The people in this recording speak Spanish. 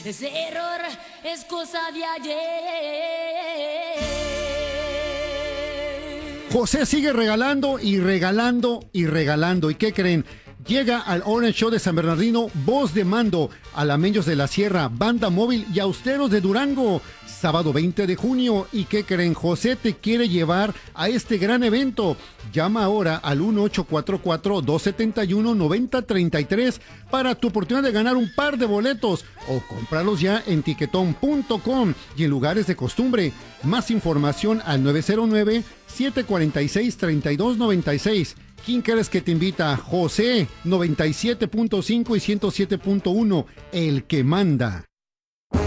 Ese error es cosa de ayer. José sigue regalando y regalando y regalando. ¿Y qué creen? Llega al Orange Show de San Bernardino, Voz de Mando, Alameños de la Sierra, Banda Móvil y Austeros de Durango, sábado 20 de junio. ¿Y qué creen? José te quiere llevar a este gran evento. Llama ahora al 1844-271-9033 para tu oportunidad de ganar un par de boletos o cómpralos ya en tiquetón.com y en lugares de costumbre. Más información al 909-746-3296. ¿Quién crees que te invita? José, 97.5 y 107.1, el que manda.